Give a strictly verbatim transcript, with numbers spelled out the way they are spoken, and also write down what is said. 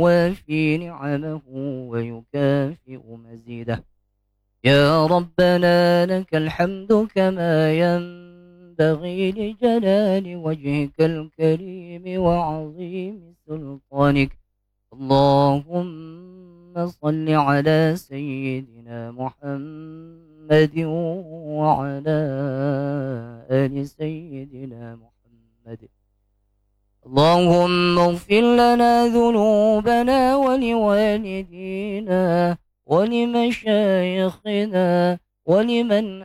وفي نعمه ويكافئ مزيده. يا ربنا لك الحمد كما ينبغي لجلال وجهك الكريم وعظيم سلطانك. اللهم صل على سيدنا محمد وعلى آل سيدنا محمد. اللهم اغفر لنا ذنوبنا ولوالدينا ولمشايخنا ولمن